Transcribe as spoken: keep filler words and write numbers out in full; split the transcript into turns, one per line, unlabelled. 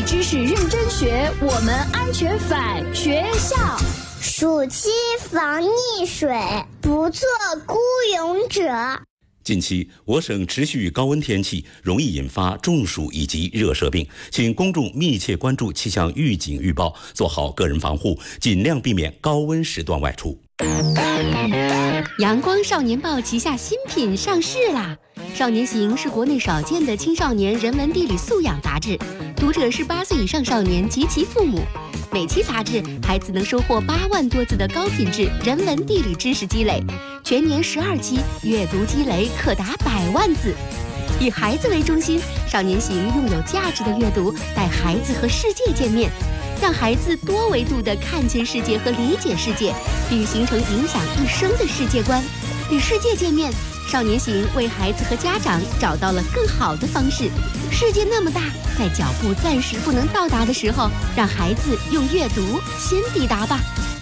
知识认真学，我们安全返学校。
暑期防溺水，不做孤勇者。
近期，我省持续高温天气容易引发中暑以及热射病，请公众密切关注气象预警预报，做好个人防护，尽量避免高温时段外出。
阳光少年报旗下新品上市啦！少年行是国内少见的青少年人文地理素养杂志，读者是八岁以上少年及其父母。每期杂志，孩子能收获八万多字的高品质人文地理知识积累，全年十二期，阅读积累可达百万字。以孩子为中心，少年行用有价值的阅读带孩子和世界见面，让孩子多维度地看见世界和理解世界，并形成影响一生的世界观。与世界见面，少年行为孩子和家长找到了更好的方式。世界那么大，在脚步暂时不能到达的时候，让孩子用阅读先抵达吧。